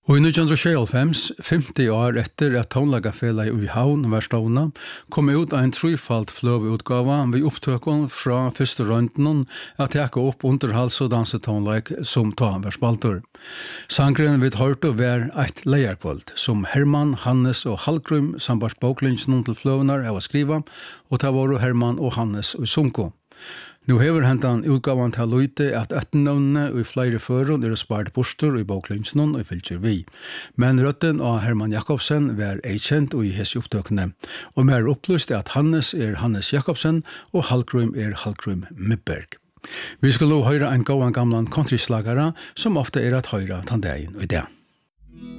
Og i 1995, 50 år etter at tonlagafelaget i Havn var stående, kom ut en trefalt fløveutgave ved opptøkken fra første røntgen at jeg opp underhals- og dansetonlag som var spalter. Sangren vi hørte var et leierkvöld, som Herman, Hannes og Hallgrim sambart boklinjen til fløvener av å skrive, og det var Herman og Hannes og Sunko. Nu hever hentan utgavan til løyte at etternavnene og i flere føren spart bostur i boklinjen og fylkjer vi. Men røtten av Herman Jakobsen var eikjent og i hese opptøkene, og mer opplyst at Hannes Hannes Jakobsen og Hallgrim Hallgrim Mibberg. Vi skulle høre en gåan gamlan countryslagare som ofte at høyre tandeien i det.